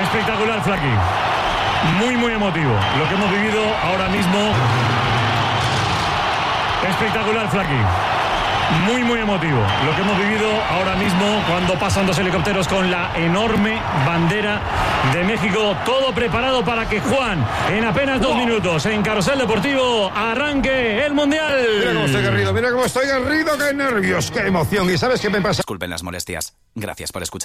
Espectacular, Flaqui. Muy emotivo lo que hemos vivido ahora mismo. Espectacular, Flaqui. Muy emotivo lo que hemos vivido ahora mismo cuando pasan dos helicópteros con la enorme bandera de México. Todo preparado para que Juan, en apenas 2 minutos, en Carrusel Deportivo, arranque el Mundial. Mira cómo estoy Garrido, qué nervios, qué emoción. ¿Y sabes qué me pasa? Disculpen las molestias. Gracias por escuchar.